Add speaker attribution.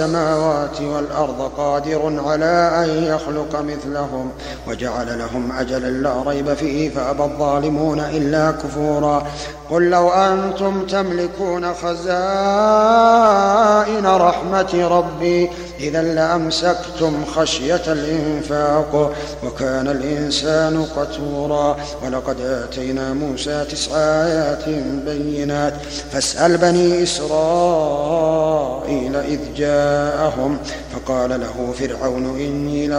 Speaker 1: السماوات والأرض قادر على أن يخلق مثلهم وجعل لهم أجلا لا ريب فيه فأبى الظالمون إلا كفورا. قل لو أنتم تملكون خزائن رحمة ربي إذا لأمسكتم خشية الإنفاق وكان الإنسان قتورا. ولقد آتينا موسى 9 آيات بينات فاسأل بني إسرائيل إذ جاءهم فقال له فرعون إني